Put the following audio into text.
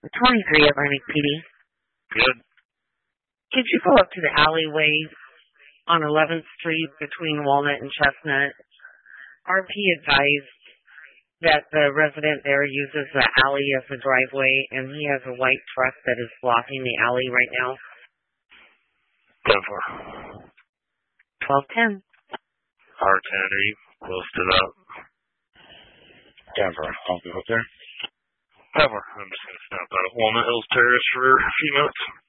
23 Atlantic PD. Good. Could you go up to the alleyway on 11th Street between Walnut and Chestnut? RP advised that the resident there uses the alley as a driveway, and he has a white truck that is blocking the alley right now. Denver. 1210. R10, are you close to that? Denver, I'll go up there. Denver, I'm just going to stop out at Walnut Hills Terrace for a few minutes.